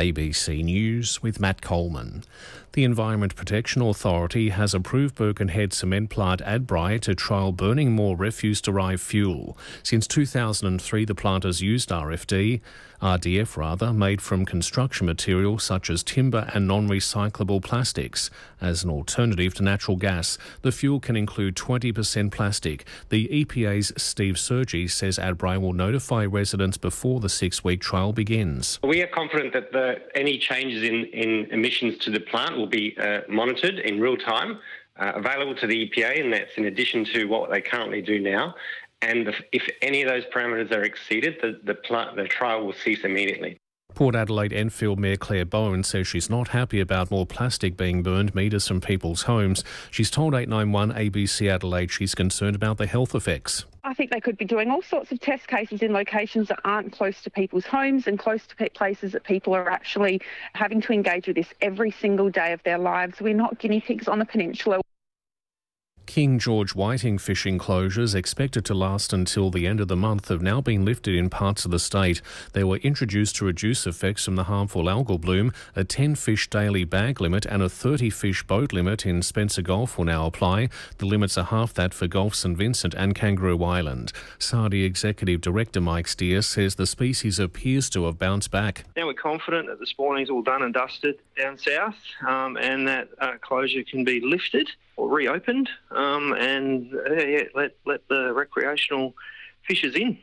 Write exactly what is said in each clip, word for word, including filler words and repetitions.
A B C News with Matt Coleman. The Environment Protection Authority has approved Birkenhead cement plant Adbri to trial burning more refuse-derived fuel. Since two thousand three, the plant has used R F D, R D F rather, made from construction materials such as timber and non-recyclable plastics. As an alternative to natural gas, the fuel can include twenty percent plastic. The E P A's Steve Sergi says Adbri will notify residents before the six-week trial begins. We are confident that the, any changes in, in emissions to the plant will be uh, monitored in real time, uh, available to the E P A, and that's in addition to what they currently do now. And the, if any of those parameters are exceeded, the, the, plant, the trial will cease immediately. Port Adelaide Enfield Mayor Claire Bowen says she's not happy about more plastic being burned metres from people's homes. She's told eight nine one A B C Adelaide she's concerned about the health effects. I think they could be doing all sorts of test cases in locations that aren't close to people's homes and close to places that people are actually having to engage with this every single day of their lives. We're not guinea pigs on the peninsula. King George Whiting fishing closures, expected to last until the end of the month, have now been lifted in parts of the state. They were introduced to reduce effects from the harmful algal bloom. A ten fish daily bag limit and a thirty fish boat limit in Spencer Gulf will now apply. The limits are half that for Gulf St Vincent and Kangaroo Island. SARDI Executive Director Mike Steer says the species appears to have bounced back. Now we're confident that the spawning's all done and dusted down south, um, and that uh, closure can be lifted or reopened, um, and uh, yeah, let let the recreational fishers in.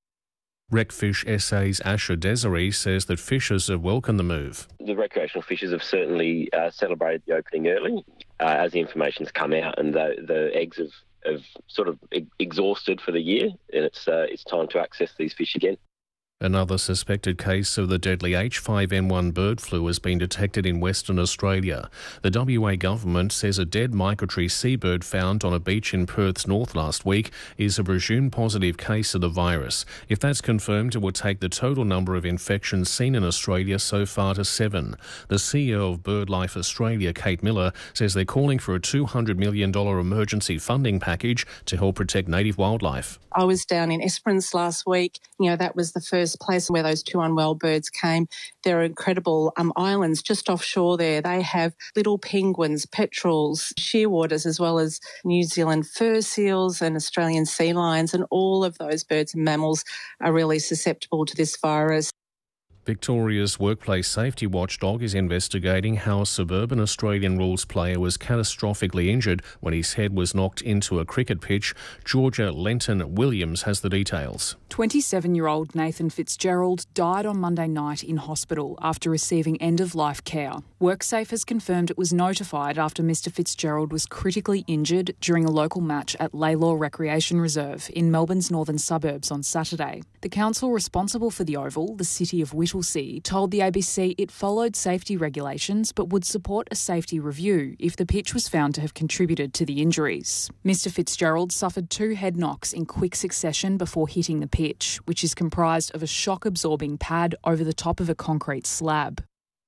Recfish S A's Asher Desiree says that fishers have welcomed the move. The recreational fishers have certainly uh, celebrated the opening early, uh, as the information's come out, and the the eggs have, have sort of exhausted for the year, and it's uh, it's time to access these fish again. Another suspected case of the deadly H five N one bird flu has been detected in Western Australia. The W A government says a dead migratory seabird found on a beach in Perth's north last week is a presumed positive case of the virus. If that's confirmed, it would take the total number of infections seen in Australia so far to seven. The C E O of BirdLife Australia, Kate Miller, says they're calling for a two hundred million dollars emergency funding package to help protect native wildlife. I was down in Esperance last week. You know, that was the first place where those two unwell birds came. There are incredible um, islands just offshore there. They have little penguins, petrels, shearwaters, as well as New Zealand fur seals and Australian sea lions, and all of those birds and mammals are really susceptible to this virus. Victoria's workplace safety watchdog is investigating how a suburban Australian rules player was catastrophically injured when his head was knocked into a cricket pitch. Georgia Lenton Williams has the details. twenty-seven-year-old Nathan Fitzgerald died on Monday night in hospital after receiving end-of-life care. WorkSafe has confirmed it was notified after Mister Fitzgerald was critically injured during a local match at Laylaw Recreation Reserve in Melbourne's northern suburbs on Saturday. The council responsible for the oval, the City of Whittlesea, told the A B C it followed safety regulations but would support a safety review if the pitch was found to have contributed to the injuries. Mister Fitzgerald suffered two head knocks in quick succession before hitting the pitch, which is comprised of a shock-absorbing pad over the top of a concrete slab.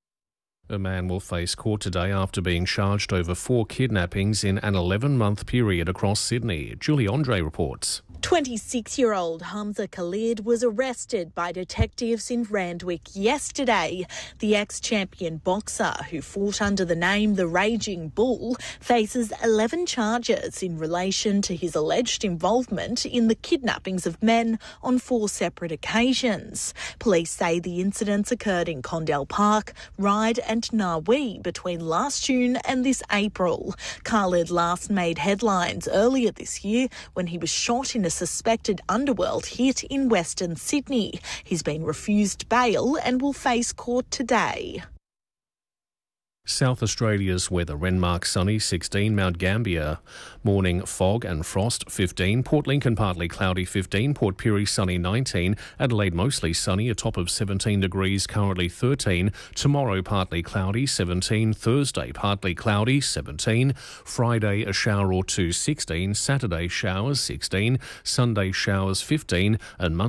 A man will face court today after being charged over four kidnappings in an eleven-month period across Sydney. Julie Andre reports. twenty-six-year-old Hamza Khalid was arrested by detectives in Randwick yesterday. The ex-champion boxer, who fought under the name The Raging Bull, faces eleven charges in relation to his alleged involvement in the kidnappings of men on four separate occasions. Police say the incidents occurred in Condell Park, Ryde and Narwee between last June and this April. Khalid last made headlines earlier this year when he was shot in a suspected underworld hit in Western Sydney. He's been refused bail and will face court today. South Australia's weather: Renmark sunny sixteen, Mount Gambier morning fog and frost fifteen, Port Lincoln partly cloudy fifteen, Port Pirie sunny nineteen, Adelaide mostly sunny, a top of seventeen degrees, currently thirteen, tomorrow partly cloudy seventeen, Thursday partly cloudy seventeen, Friday a shower or two sixteen, Saturday showers sixteen, Sunday showers fifteen, and Monday